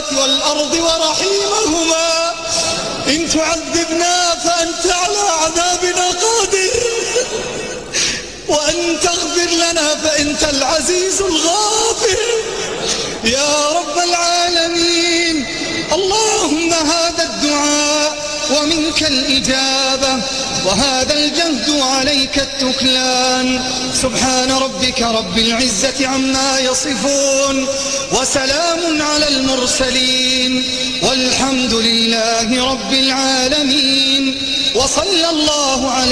والأرض ورحيمهما، إن تعذبنا فأنت على عذابنا قادر، وأن تغفر لنا فأنت العزيز الغافر يا رب العالمين. اللهم هذا الدعاء ومنك الإجابة، وهذا الجهد وعليك التكلان. سبحان ربك رب العزة عما يصفون، وسلام على المرسلين، والحمد لله رب العالمين، وصلى الله على